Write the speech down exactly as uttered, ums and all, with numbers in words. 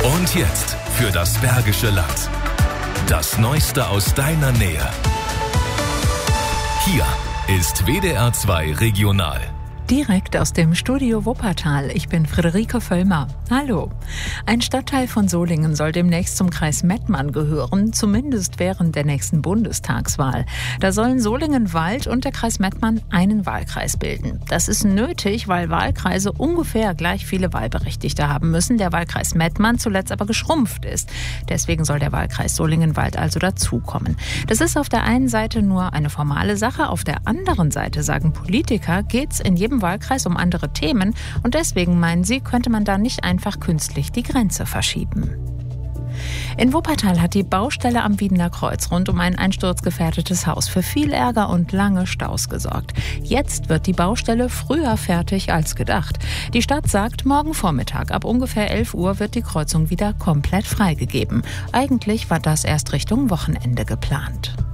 Und jetzt für das Bergische Land. Das Neueste aus deiner Nähe. Hier ist W D R zwei Regional. Direkt aus dem Studio Wuppertal. Ich bin Friederike Völlmer. Hallo. Ein Stadtteil von Solingen soll demnächst zum Kreis Mettmann gehören, zumindest während der nächsten Bundestagswahl. Da sollen Solingen-Wald und der Kreis Mettmann einen Wahlkreis bilden. Das ist nötig, weil Wahlkreise ungefähr gleich viele Wahlberechtigte haben müssen, der Wahlkreis Mettmann zuletzt aber geschrumpft ist. Deswegen soll der Wahlkreis Solingen-Wald also dazukommen. Das ist auf der einen Seite nur eine formale Sache, auf der anderen Seite, sagen Politiker, geht's in jedem Wahlkreis um andere Themen und deswegen meinen sie, könnte man da nicht einfach künstlich die Grenze verschieben. In Wuppertal hat die Baustelle am Wiedener Kreuz rund um ein einsturzgefährdetes Haus für viel Ärger und lange Staus gesorgt. Jetzt wird die Baustelle früher fertig als gedacht. Die Stadt sagt, morgen Vormittag ab ungefähr elf Uhr wird die Kreuzung wieder komplett freigegeben. Eigentlich war das erst Richtung Wochenende geplant.